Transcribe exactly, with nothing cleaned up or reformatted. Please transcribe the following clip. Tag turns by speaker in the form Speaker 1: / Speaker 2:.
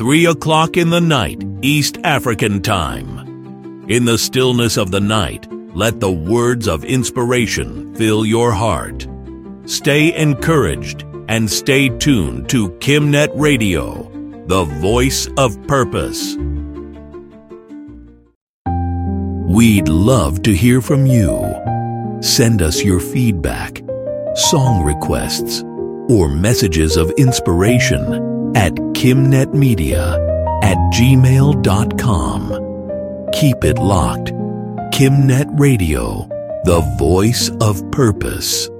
Speaker 1: three o'clock in the night, East African Time. In the stillness of the night, let the words of inspiration fill your heart. Stay encouraged and stay tuned to KimNet Radio, the voice of purpose. We'd love to hear from you. Send us your feedback, song requests, or messages of inspiration at kimnetmedia at gmail dot com. Keep it locked. KimNet Radio, the voice of purpose.